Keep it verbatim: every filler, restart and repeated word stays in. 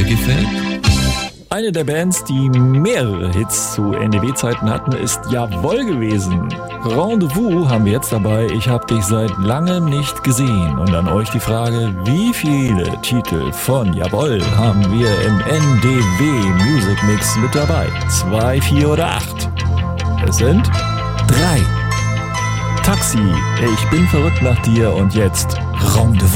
dir gefällt? Eine der Bands, die mehrere Hits zu N D W-Zeiten hatten, ist Jawoll gewesen. Rendezvous haben wir jetzt dabei. Ich hab dich seit langem nicht gesehen. Und an euch die Frage, wie viele Titel von Jawoll haben wir im N D W Music Mix mit dabei? Zwei, vier oder acht? Es sind drei. Taxi, ich bin verrückt nach dir und jetzt Rendezvous.